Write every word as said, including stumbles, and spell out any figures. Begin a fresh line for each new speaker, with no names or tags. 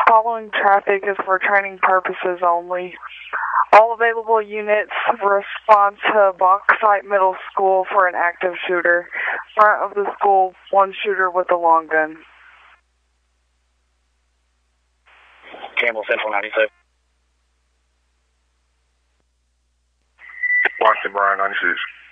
Following traffic is for training purposes only. All available units respond to Bauxite Middle School for an active shooter. Front of the school, one shooter with a long gun.
Campbell Central ninety-six.
Washington Bryan ninety-six.